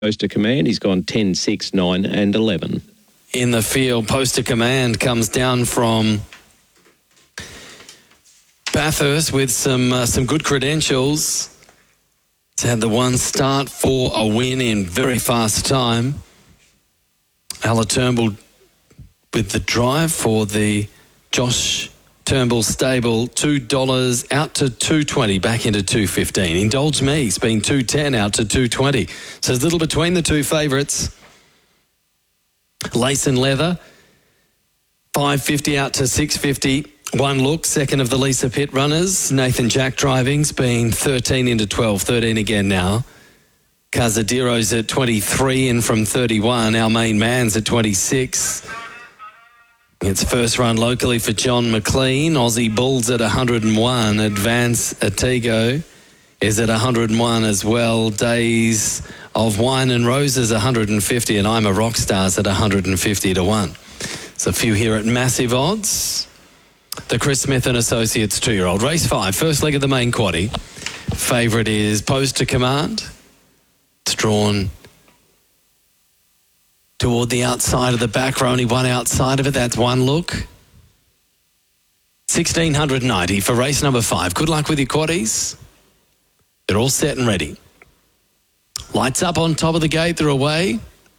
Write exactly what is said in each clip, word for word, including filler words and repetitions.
Post to Command, he's gone ten, six, nine and eleven. In the field, Post to Command comes down from Bathurst with some uh, some good credentials. It's had the one start for a win in very fast time. Ella Turnbull with the drive for the Josh Turnbull stable, two dollars out to two twenty, back into two fifteen. Indulge Me, it's been two ten out to two twenty. So there's a little between the two favourites. Lace and Leather, five fifty out to six fifty. One Look, second of the Lisa Pitt runners. Nathan Jack driving's been thirteen into twelve, thirteen again now. Cazadiro's at twenty-three in from thirty-one. Our Main Man's at twenty-six. It's first run locally for John McLean. Aussie Bulls at one hundred one. Advance Atego is at one hundred one as well. Days of Wine and Roses one hundred fifty, and I'm a Rockstar's at one hundred fifty to one. There's a few here at massive odds. The Chris Smith and Associates two-year-old. Race five, first leg of the main quaddie. Favourite is Post to Command. It's drawn toward the outside of the back row, only one outside of it. That's One Look. sixteen ninety for race number five. Good luck with your quaddies. They're all set and ready. Lights up on top of the gate. They're away.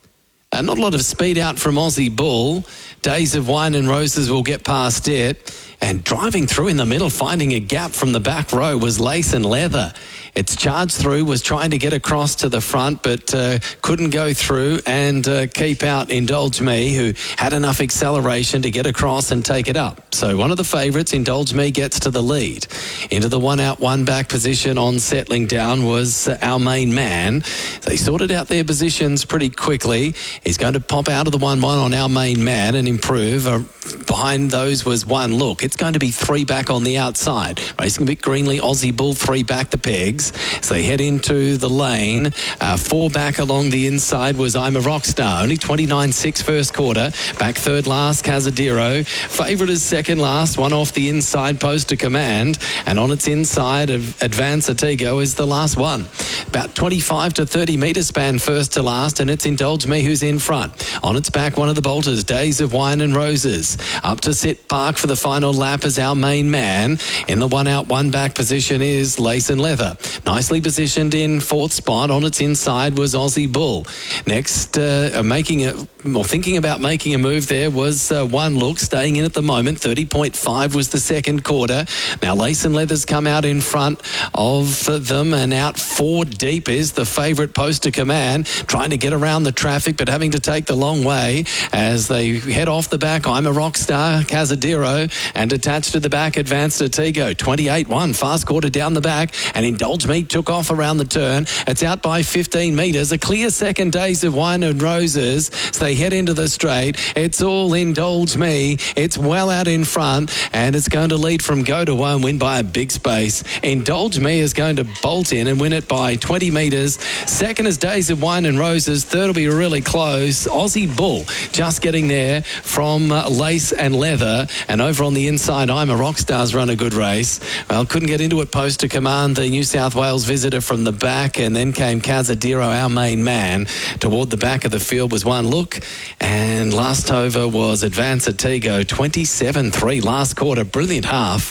Uh, not a lot of speed out from Aussie Bull. Days of Wine and Roses will get past it. And driving through in the middle, finding a gap from the back row, was Lace and Leather. It's charged through, was trying to get across to the front, but uh, couldn't go through and uh, keep out Indulge Me, who had enough acceleration to get across and take it up. So one of the favourites, Indulge Me, gets to the lead. Into the one out, one back position on settling down was uh, Our Main Man. They sorted out their positions pretty quickly. He's going to pop out of the one one on Our Main Man and improve. Uh, behind those was One Look. It's going to be three back on the outside. Racing Vic Greenley, Aussie Bull, three back the pegs. So they head into the lane. Uh, four back along the inside was I'm a Rockstar. Only twenty-nine six first quarter. Back third last, Cazadiro. Favourite is second last. One off the inside, Post to Command. And on its inside, Advance Atego is the last one. About twenty-five to thirty metre span first to last, and it's Indulge Me who's in front. On its back, one of the bolters, Days of Wine and Roses. Up to sit park for the final lap is Our Main Man. In the one out, one back position is Lace and Leather. Nicely positioned in fourth spot. On its inside was Aussie Bull. Next, uh, making it, or thinking about making a move there was uh, One Look, staying in at the moment. thirty point five was the second quarter. Now Lace and Leather's come out in front of them, and out four deep is the favourite Post to Command, trying to get around the traffic but having to take the long way as they head off the back. I'm a Rockstar, Cazadiro, and attached to the back, Advanced Atego. twenty-eight one, fast quarter down the back, and Indulge Me took off around the turn. It's out by fifteen metres. A clear second, Days of Wine and Roses. So they head into the straight. It's all Indulge Me. It's well out in front, and it's going to lead from go to one, win by a big space. Indulge Me is going to bolt in and win it by twenty metres. Second is Days of Wine and Roses. Third will be really close. Aussie Bull just getting there from uh, Lace and Leather. And over on the inside, I'm a Rockstar's run a good race. Well, couldn't get into it. Post to Command, the New South Wales visitor from the back, and then came Cazadiro, Our Main Man. Toward the back of the field was One Look, and last over was Advance Atego, twenty-seven three last quarter. Brilliant half.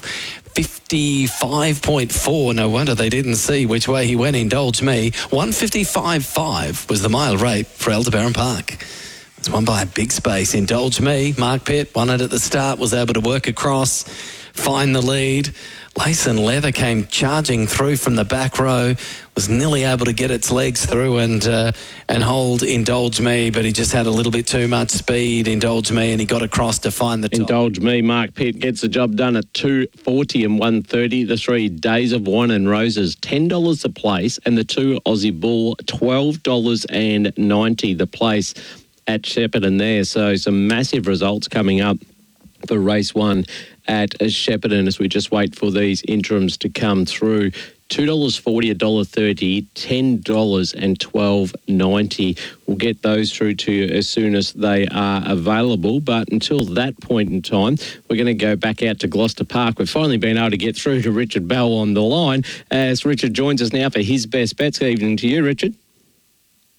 fifty-five point four. No wonder they didn't see which way he went. Indulge Me. one fifty-five five was the mile rate for Aldebaran Park. It's won by a big space. Indulge Me. Mark Pitt won it at the start, was able to work across, find the lead. Lace and Leather came charging through from the back row, was nearly able to get its legs through and uh, and hold Indulge Me, but he just had a little bit too much speed, Indulge Me, and he got across to find the top. Indulge Me, Mark Pitt gets the job done at two forty and one thirty. The three Days of Wine and Roses, ten dollars a place, and the two Aussie Bull, twelve dollars ninety the place at Shepparton there. So some massive results coming up for race one at Shepparton as we just wait for these interims to come through. two dollars forty, one dollar thirty, ten dollars and twelve ninety. We'll get those through to you as soon as they are available. But until that point in time, we're going to go back out to Gloucester Park. We've finally been able to get through to Richard Bell on the line as Richard joins us now for his best bets. Good evening to you, Richard.